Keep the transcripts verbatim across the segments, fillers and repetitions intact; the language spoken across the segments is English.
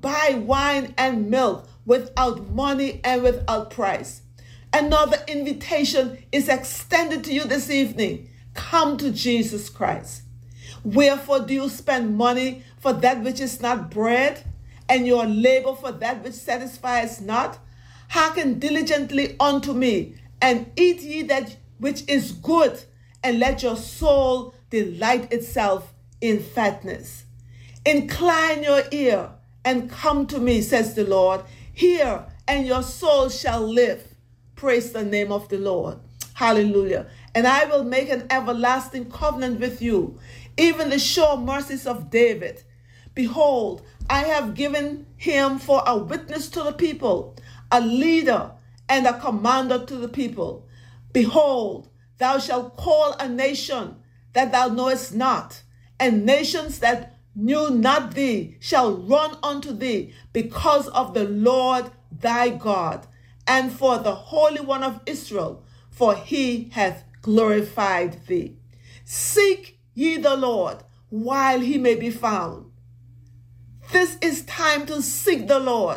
buy wine and milk without money and without price. Another invitation is extended to you this evening. Come to Jesus Christ. Wherefore do you spend money for that which is not bread, and your labor for that which satisfies not? Hearken diligently unto me, and eat ye that which is good, and let your soul delight itself in fatness. Incline your ear and come to me, says the Lord. Hear, and your soul shall live. Praise the name of the Lord. Hallelujah. And I will make an everlasting covenant with you, even the sure mercies of David. Behold, I have given him for a witness to the people, a leader and a commander to the people. Behold, thou shalt call a nation that thou knowest not, and nations that knew not thee shall run unto thee, because of the Lord thy God, and for the Holy One of Israel, for he hath glorified thee. Seek ye the Lord while he may be found. This is time to seek the Lord.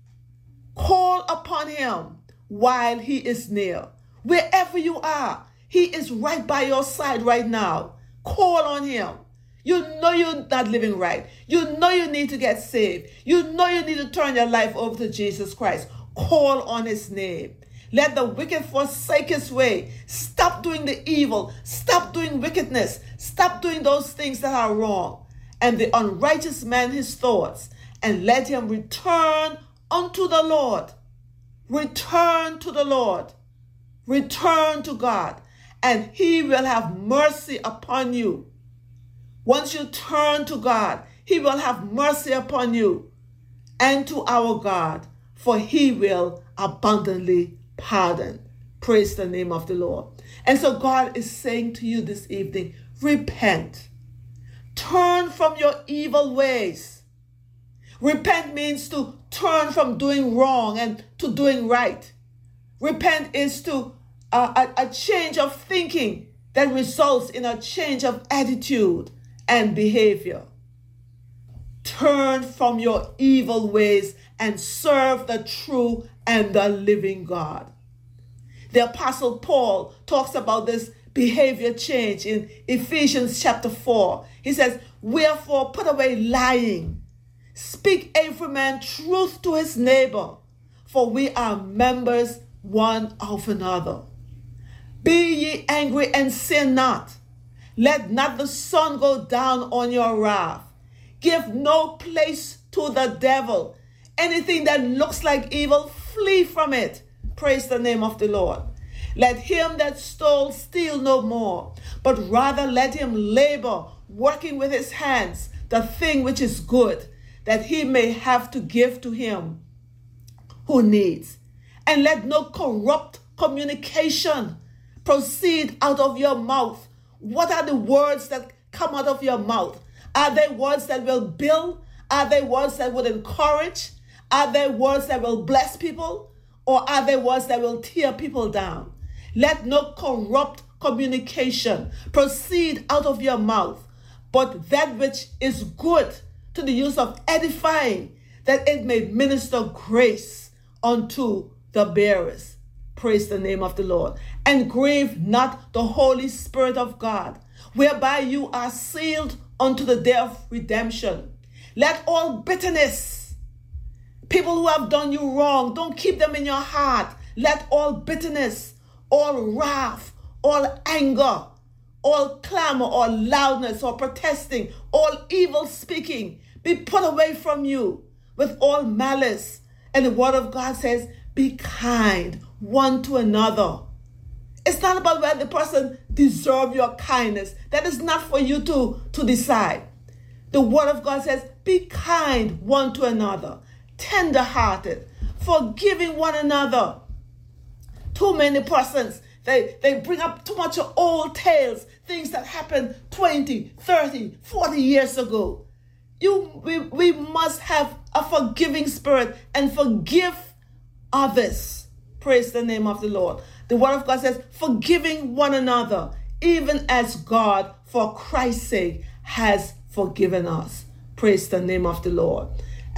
Call upon him while he is near. Wherever you are, he is right by your side right now. Call on him. You know you're not living right. You know you need to get saved. You know you need to turn your life over to Jesus Christ. Call on his name. Let the wicked forsake his way. Stop doing the evil. Stop doing wickedness. Stop doing those things that are wrong. And the unrighteous man his thoughts. And let him return unto the Lord. Return to the Lord. Return to God. And he will have mercy upon you. Once you turn to God, he will have mercy upon you and to our God, for he will abundantly pardon. Praise the name of the Lord. And so God is saying to you this evening, repent. Turn from your evil ways. Repent means to turn from doing wrong and to doing right. Repent is to uh, a, a change of thinking that results in a change of attitude and behavior. Turn from your evil ways and serve the true and the living God. The Apostle Paul talks about this behavior change in Ephesians chapter four. He says, wherefore put away lying. Speak every man truth to his neighbor, for we are members one of another. Be ye angry and sin not. Let not the sun go down on your wrath. Give no place to the devil. Anything that looks like evil, flee from it. Praise the name of the Lord. Let him that stole steal no more, but rather let him labor, working with his hands, the thing which is good, that he may have to give to him who needs. And let no corrupt communication proceed out of your mouth. What are the words that come out of your mouth? Are they words that will build? Are they words that will encourage? Are they words that will bless people? Or are they words that will tear people down? Let no corrupt communication proceed out of your mouth, but that which is good to the use of edifying, that it may minister grace unto the bearers. Praise the name of the Lord. And grieve not the Holy Spirit of God, whereby you are sealed unto the day of redemption. Let all bitterness, people who have done you wrong, don't keep them in your heart. Let all bitterness, all wrath, all anger, all clamor, or loudness, or protesting, all evil speaking be put away from you with all malice. And the word of God says, be kind one to another. It's not about whether the person deserves your kindness. That is not for you to, to decide. The word of God says, be kind one to another, tender-hearted, forgiving one another. Too many persons, they, they bring up too much of old tales, things that happened twenty, thirty, forty years ago. You, we, we must have a forgiving spirit and forgive others. Praise the name of the Lord. The word of God says, forgiving one another, even as God, for Christ's sake, has forgiven us. Praise the name of the Lord.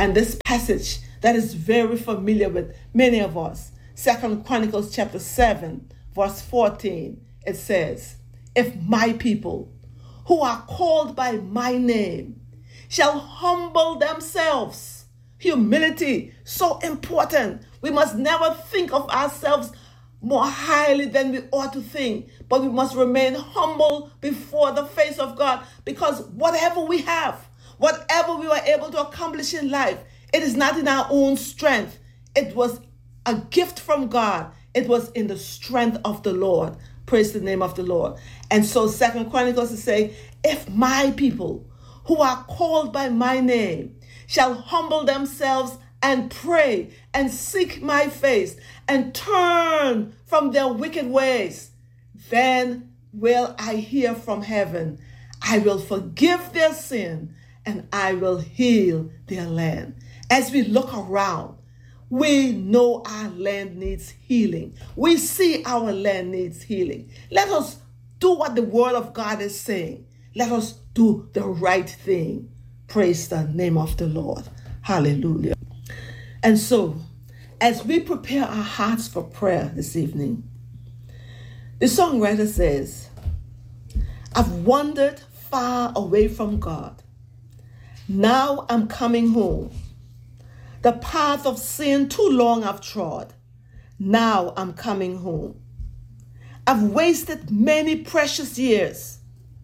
And this passage that is very familiar with many of us, Second Chronicles chapter seven, verse fourteen, it says, if my people who are called by my name shall humble themselves. Humility, so important. We must never think of ourselves more highly than we ought to think, but we must remain humble before the face of God, because whatever we have, whatever we were able to accomplish in life, it is not in our own strength. It was a gift from God. It was in the strength of the Lord. Praise the name of the Lord. And so Second Chronicles is saying, if my people who are called by my name shall humble themselves and pray and seek my face and turn from their wicked ways, then will I hear from heaven. I will forgive their sin and I will heal their land. As we look around, we know our land needs healing. We see our land needs healing. Let us do what the word of God is saying. Let us do the right thing. Praise the name of the Lord. Hallelujah. And so, as we prepare our hearts for prayer this evening, the songwriter says, I've wandered far away from God. Now I'm coming home. The path of sin too long I've trod. Now I'm coming home. I've wasted many precious years.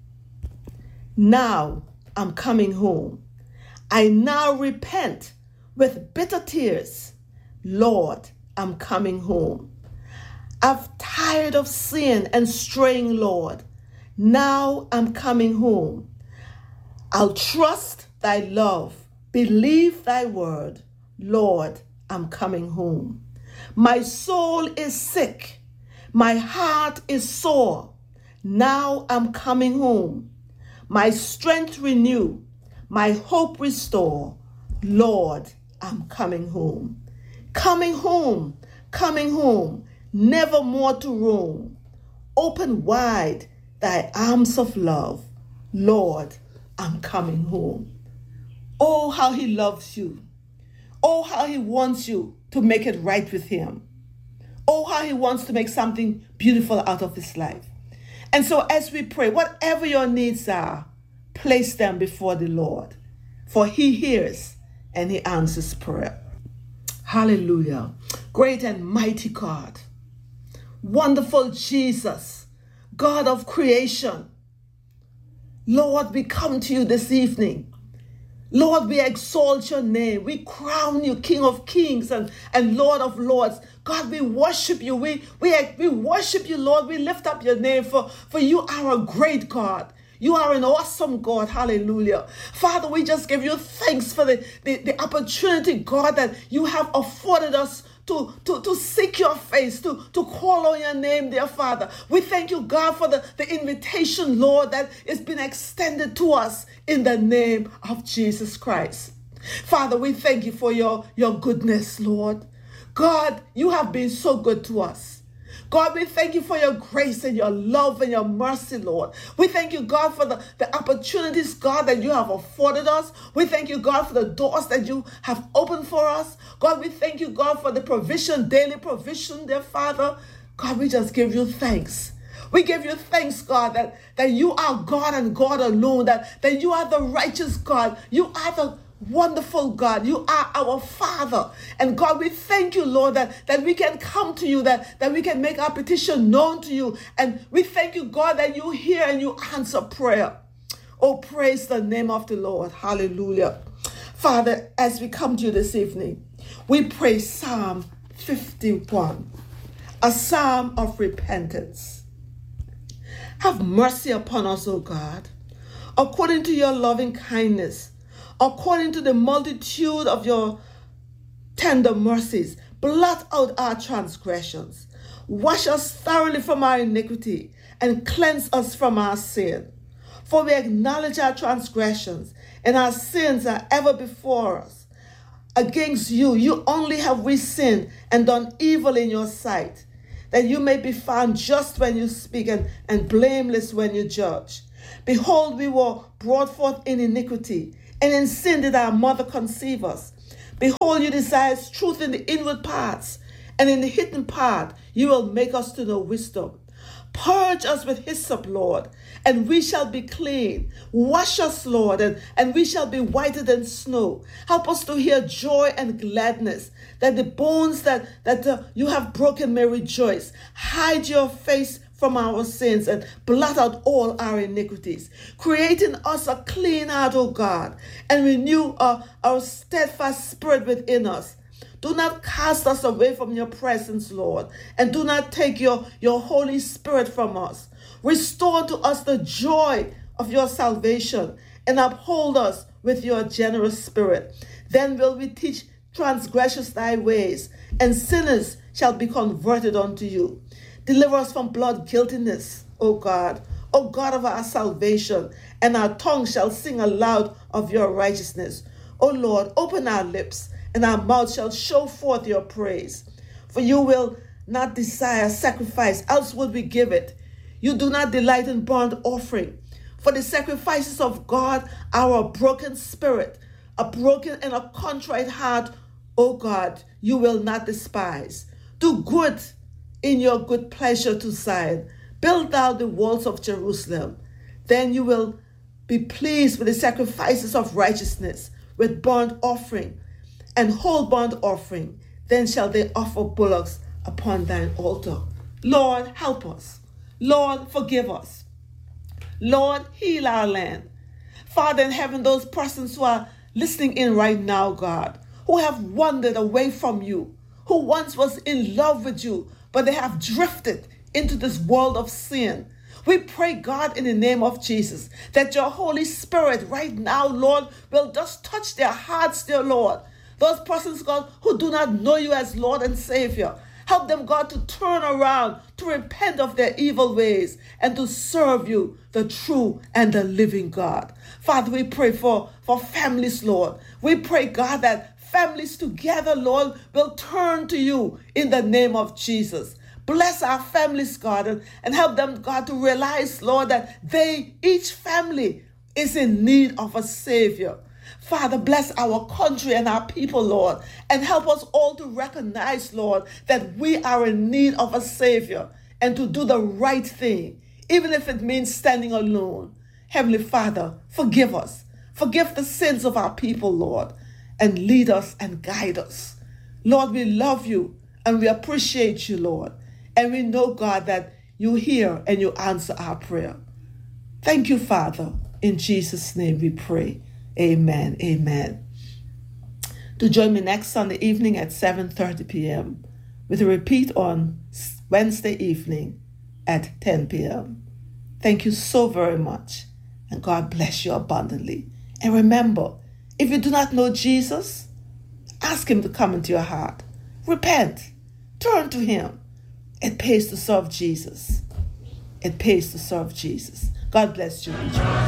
Now I'm coming home. I now repent with bitter tears. Lord, I'm coming home. I've tired of sin and straying, Lord. Now I'm coming home. I'll trust thy love, believe thy word. Lord, I'm coming home. My soul is sick. My heart is sore. Now I'm coming home. My strength renew. My hope restore. Lord, I'm coming home. Coming home, coming home, never more to roam. Open wide thy arms of love. Lord, I'm coming home. Oh, how he loves you. Oh, how he wants you to make it right with him. Oh, how he wants to make something beautiful out of his life. And so as we pray, whatever your needs are, place them before the Lord, for he hears and he answers prayer. Hallelujah. Great and mighty God, wonderful Jesus, God of creation. Lord, we come to you this evening. Lord, we exalt your name. We crown you King of Kings and, and Lord of Lords. God, we worship you. We, we, we worship you, Lord. We lift up your name, for, for you are a great God. You are an awesome God. Hallelujah. Father, we just give you thanks for the, the, the opportunity, God, that you have afforded us To, to, to seek your face, to, to call on your name, dear Father. We thank you, God, for the, the invitation, Lord, that has been extended to us in the name of Jesus Christ. Father, we thank you for your, your goodness, Lord. God, you have been so good to us. God, we thank you for your grace and your love and your mercy, Lord. We thank you, God, for the, the opportunities, God, that you have afforded us. We thank you, God, for the doors that you have opened for us. God, we thank you, God, for the provision, daily provision, dear Father. God, we just give you thanks. We give you thanks, God, that, that you are God and God alone, that, that you are the righteous God. You are the wonderful God. You are our Father. And God, we thank you, Lord, that, that we can come to you, that, that we can make our petition known to you. And we thank you, God, that you hear and you answer prayer. Oh, praise the name of the Lord. Hallelujah. Father, as we come to you this evening, we pray Psalm fifty-one, a psalm of repentance. Have mercy upon us, O God, according to your loving kindness, according to the multitude of your tender mercies. Blot out our transgressions. Wash us thoroughly from our iniquity and cleanse us from our sin. For we acknowledge our transgressions, and our sins are ever before us. Against you, you only have we sinned and done evil in your sight, that you may be found just when you speak and, and blameless when you judge. Behold, we were brought forth in iniquity, and in sin did our mother conceive us. Behold, you desire truth in the inward parts, and in the hidden part you will make us to know wisdom. Purge us with hyssop, Lord, and we shall be clean. Wash us, Lord, and, and we shall be whiter than snow. Help us to hear joy and gladness, that the bones that, that uh, you have broken may rejoice. Hide your face from our sins and blot out all our iniquities. Create in us a clean heart, O God, and renew our, our steadfast spirit within us. Do not cast us away from your presence, Lord, and do not take your, your Holy Spirit from us. Restore to us the joy of your salvation and uphold us with your generous spirit. Then will we teach transgressors thy ways, and sinners shall be converted unto you. Deliver us from blood guiltiness, O God, O God of our salvation, and our tongue shall sing aloud of your righteousness. O Lord, open our lips, and our mouth shall show forth your praise. For you will not desire sacrifice, else would we give it. You do not delight in burnt offering. For the sacrifices of God are a broken spirit, a broken and a contrite heart, O God, you will not despise. Do good in your good pleasure to Zion. Build thou the walls of Jerusalem. Then you will be pleased with the sacrifices of righteousness, with burnt offering and whole burnt offering. Then shall they offer bullocks upon thine altar. Lord, help us. Lord, forgive us. Lord, heal our land. Father in heaven, those persons who are listening in right now, God, who have wandered away from you, who once was in love with you, but they have drifted into this world of sin. We pray, God, in the name of Jesus, that your Holy Spirit right now, Lord, will just touch their hearts, dear Lord. Those persons, God, who do not know you as Lord and Savior. Help them, God, to turn around, to repent of their evil ways, and to serve you, the true and the living God. Father, we pray for, for families, Lord. We pray, God, that families together, Lord, will turn to you in the name of Jesus. Bless our families, God, and, and help them, God, to realize, Lord, that they, each family, is in need of a Savior. Father, bless our country and our people, Lord, and help us all to recognize, Lord, that we are in need of a Savior and to do the right thing, even if it means standing alone. Heavenly Father, forgive us. Forgive the sins of our people, Lord, and lead us and guide us. Lord, we love you and we appreciate you, Lord, and we know, God, that you hear and you answer our prayer. Thank you, Father. In Jesus' name we pray. Amen. Amen. To join me next Sunday evening at seven thirty p.m. with a repeat on Wednesday evening at ten p.m. Thank you so very much, and God bless you abundantly. And remember, if you do not know Jesus, ask him to come into your heart. Repent. Turn to him. It pays to serve Jesus. It pays to serve Jesus. God bless you.